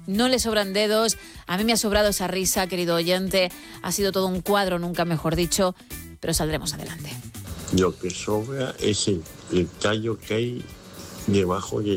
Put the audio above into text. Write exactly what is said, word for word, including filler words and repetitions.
no le sobran dedos. A mí me ha sobrado esa risa, querido oyente. Ha sido todo un cuadro, nunca mejor dicho, pero saldremos adelante. Lo que sobra es el, el tallo que hay debajo de